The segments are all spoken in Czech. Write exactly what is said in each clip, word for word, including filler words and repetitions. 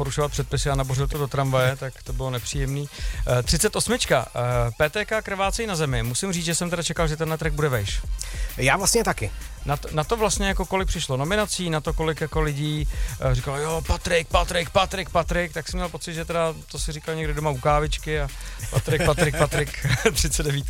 porušovat předpisy a nabořil to do tramvaje, tak to bylo nepříjemný. třicet osm. P T K Krvácej na zemi. Musím říct, že jsem teda čekal, že tenhle track bude vejš. Já vlastně taky. Na to, na to vlastně jako kolik přišlo nominací, na to kolik jako lidí uh, říkalo, jo, Patrik, Patrik, Patrik, Patrik, tak jsem měl pocit, že teda to si říkal někde doma u kávičky a Patrik, Patrik, Patrik, třicet devět.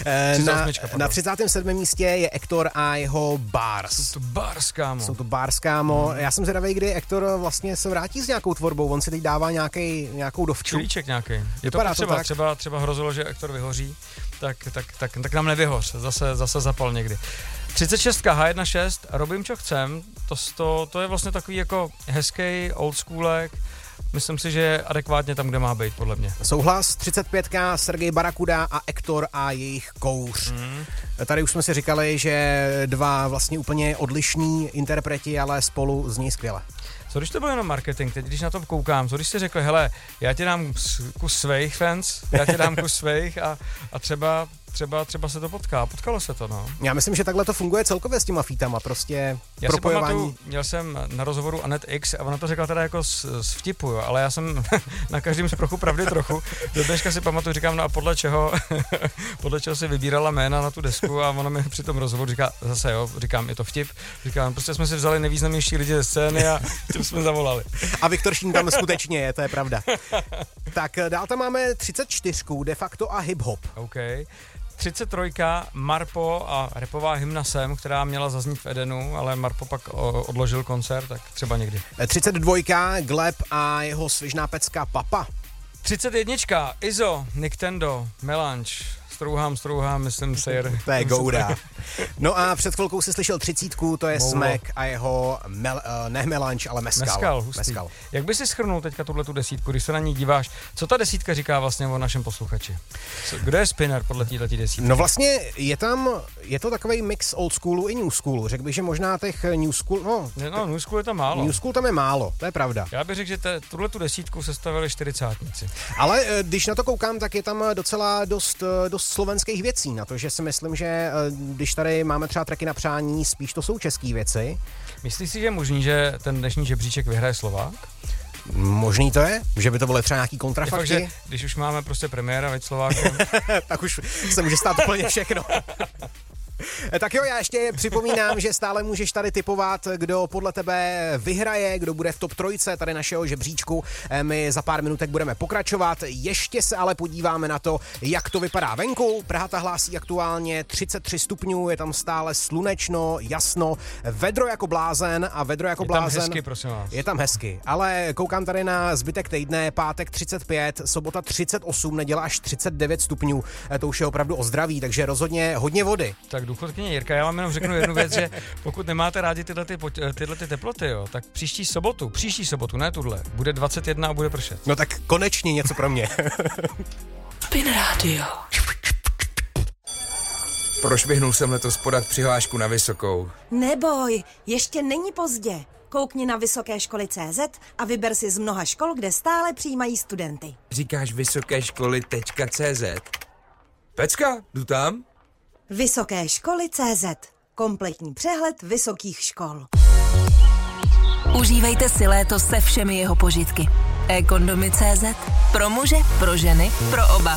Na, na třicátém sedmém místě je Ektor a jeho Bars. Jsou to Bars, kámo. Jsou to Bars, kámo. Já jsem zvědavej, kdy Ektor vlastně se vrátí s nějakou tvorbou, on si teď dává nějaký, nějakou dovču. Čilíček nějaký. Je to třeba, třeba, třeba hrozilo, že Ektor vyhoří, tak, tak, tak, tak nám nevyhoř, zase, zase zapal někdy. třicet šest. H jedna šest, Robím, čo chcem, to, to, to je vlastně takový jako hezký old schoolek, myslím si, že je adekvátně tam, kde má být, podle mě. Souhlas. třicet pět. Sergej Barakuda a Ektor a jejich Kouř. Mm. Tady už jsme si říkali, že dva vlastně úplně odlišní interpreti, ale spolu zní skvěle. Co když to byl jenom marketing, teď když na to koukám, co když jsi řekl, hele, já ti dám kus svých fans, já ti dám kus svých a, a třeba, třeba, třeba se to potká. Potkalo se to, no. Já myslím, že takhle to funguje celkově s těma featama, prostě já propojování. Já si pamatuju, měl jsem na rozhovoru Anet X a ona to řekla teda jako z, z vtipu, jo, ale já jsem na každém zprochu pravdy trochu. Do dneška si pamatuju, říkám, no a podle čeho, podle čeho si vybírala jména na tu desku a ona mi při tom rozhovoru říká, zase jo, říkám, je to vtip, říkám, prostě jsme si vzali nejvýznamnější lidi ze scény a tím jsme zavolali. A Viktor Šín tam skutečně je, to je pravda. Tak dál tam máme třicet čtyři, de facto a hip-hop. OK. třicet tři. Marpo a rapová hymna Sem, která měla zaznít v Edenu, ale Marpo pak odložil koncert, tak třeba někdy. třicet dva. Gleb a jeho svižná pecka Papa. třicet jedna. Izo, Nintendo, Melange. Strouhám, strouhám, myslím, sejr. To je gouda. No a před chvilkou si slyšel třicítku, to je Smek a jeho mel, uh, ne melange, ale meskal. Meskal, hustý. Meskal. Jak by si shrnul teďka tuhletu desítku, když se na ní díváš, co ta desítka říká vlastně o našem posluchači? Kdo je spinner podle této desítky? No vlastně je tam, je to takový mix old schoolu i new schoolu. Řekl bych, že možná těch new school, no. No, new school je tam málo. New school tam je málo, to je pravda. Já bych řekl, že te, tuhletu desítku sestavili čtyřicátníci. Ale když na to koukám, tak je tam docela dost, dost slovenských věcí, na to, že si myslím, že když tady máme třeba tracky na přání, spíš to jsou české věci. Myslíš si, že je možný, že ten dnešní žebříček vyhraje Slovák? Možný to je, že by to byly třeba nějaký kontrafakty. Je fakt, že když už máme prostě premiéra, veď Slováku. Tak už se může stát úplně všechno. Tak jo, já ještě připomínám, že stále můžeš tady tipovat, kdo podle tebe vyhraje, kdo bude v top trojce tady našeho žebříčku. My za pár minutek budeme pokračovat. Ještě se ale podíváme na to, jak to vypadá venku. Praha ta hlásí aktuálně třicet tři stupňů, je tam stále slunečno, jasno, vedro jako blázen a vedro jako je blázen. Je tam hezky, prosím vás. Je tam hezky, ale koukám tady na zbytek týdne, pátek třicet pět, sobota třicet osm, neděla až třicet devět stupňů. To už je opravdu o zdraví, takže rozhodně hodně vody. Tak důchodkyně Jirka, já vám jenom řeknu jednu věc, že pokud nemáte rádi tyhle, ty, tyhle ty teploty, jo, tak příští sobotu, příští sobotu, ne tuhle, bude dvacet jedna a bude pršet. No tak konečně něco pro mě. Spin Radio. Prošvihnul jsem letos podat přihlášku na vysokou. Neboj, ještě není pozdě. Koukni na vysoké školy tečka cé zet a vyber si z mnoha škol, kde stále přijímají studenty. Říkáš vysoké školy tečka cé zet? Pecka, jdu tam? Vysoké školy tečka cé zet. Kompletní přehled vysokých škol. Užívejte si léto se všemi jeho požitky. e-kondomy tečka cé zet. Pro muže, pro ženy, pro oba.